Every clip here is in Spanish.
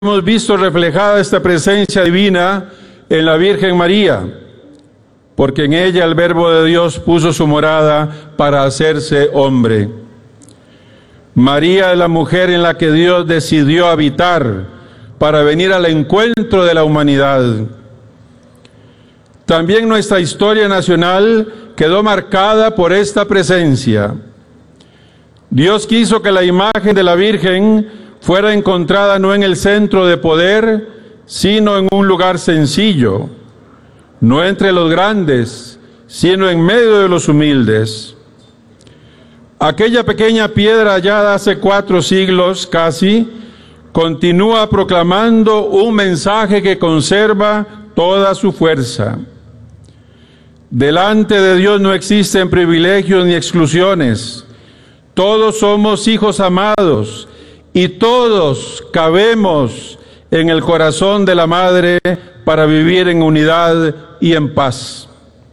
hemos visto reflejada esta presencia divina en la Virgen María, porque en ella el Verbo de Dios puso su morada para hacerse hombre. María es la mujer en la que Dios decidió habitar para venir al encuentro de la humanidad. También nuestra historia nacional quedó marcada por esta presencia. Dios quiso que la imagen de la Virgen fuera encontrada no en el centro de poder, sino en un lugar sencillo, no entre los grandes, sino en medio de los humildes. Aquella pequeña piedra hallada hace 4 siglos casi, continúa proclamando un mensaje que conserva toda su fuerza. Delante de Dios no existen privilegios ni exclusiones. Todos somos hijos amados y todos cabemos en el corazón de la Madre para vivir en unidad y en paz.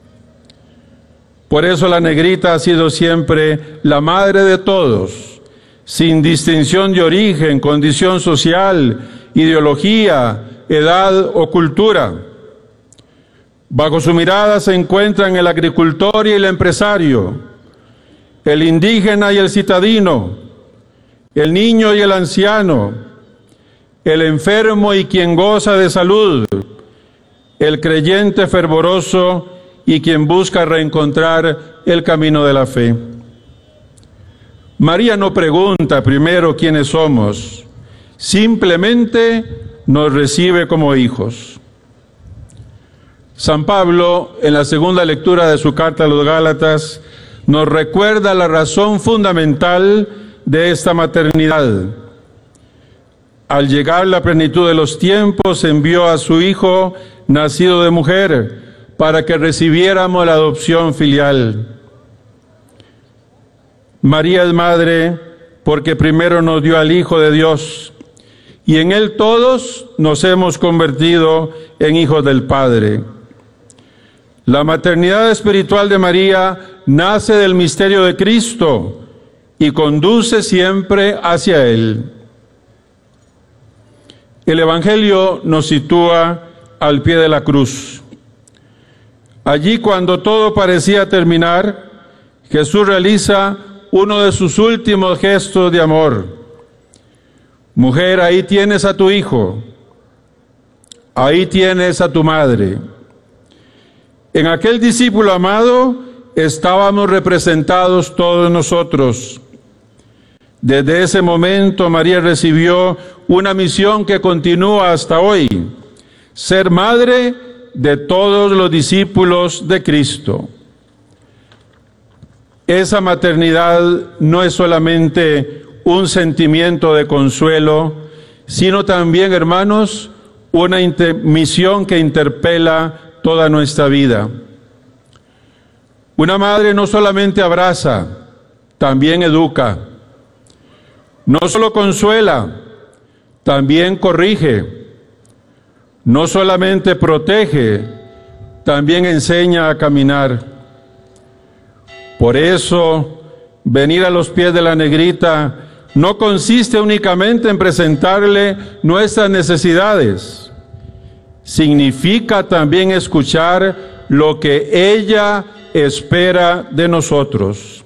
Por eso la negrita ha sido siempre la madre de todos, sin distinción de origen, condición social, ideología, edad o cultura. Bajo su mirada se encuentran el agricultor y el empresario, el indígena y el citadino, el niño y el anciano, el enfermo y quien goza de salud, el creyente fervoroso y quien busca reencontrar el camino de la fe. María no pregunta primero quiénes somos, simplemente nos recibe como hijos. San Pablo, en la segunda lectura de su carta a los Gálatas, nos recuerda la razón fundamental de esta maternidad. Al llegar la plenitud de los tiempos, envió a su Hijo, nacido de mujer, para que recibiéramos la adopción filial. María es madre porque primero nos dio al Hijo de Dios, y en Él todos nos hemos convertido en hijos del Padre. La maternidad espiritual de María nace del misterio de Cristo y conduce siempre hacia Él. El Evangelio nos sitúa al pie de la cruz. Allí, cuando todo parecía terminar, Jesús realiza uno de sus últimos gestos de amor. Mujer, ahí tienes a tu hijo, ahí tienes a tu madre. En aquel discípulo amado estábamos representados todos nosotros. Desde ese momento María recibió una misión que continúa hasta hoy: ser madre de todos los discípulos de Cristo. Esa maternidad no es solamente un sentimiento de consuelo, sino también, hermanos, una misión que interpela toda nuestra vida. Una madre no solamente abraza, también educa. No solo consuela, también corrige. No solamente protege, también enseña a caminar. Por eso, venir a los pies de la negrita no consiste únicamente en presentarle nuestras necesidades. Significa también escuchar lo que ella espera de nosotros.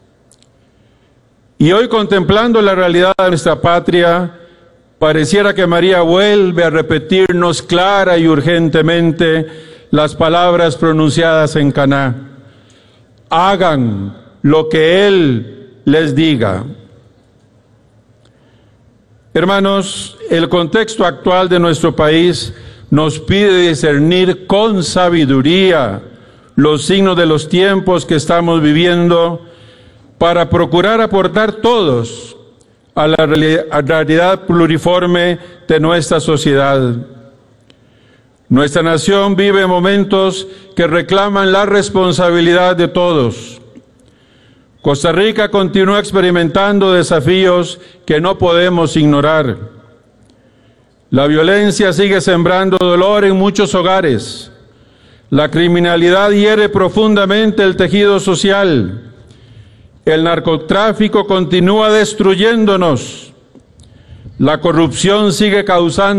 Y hoy, contemplando la realidad de nuestra patria, pareciera que María vuelve a repetirnos clara y urgentemente las palabras pronunciadas en Caná: hagan lo que Él les diga. Hermanos, el contexto actual de nuestro país nos pide discernir con sabiduría los signos de los tiempos que estamos viviendo para procurar aportar todos a la realidad pluriforme de nuestra sociedad. Nuestra nación vive momentos que reclaman la responsabilidad de todos. Costa Rica continúa experimentando desafíos que no podemos ignorar. La violencia sigue sembrando dolor en muchos hogares. La criminalidad hiere profundamente el tejido social. El narcotráfico continúa destruyéndonos. La corrupción sigue causando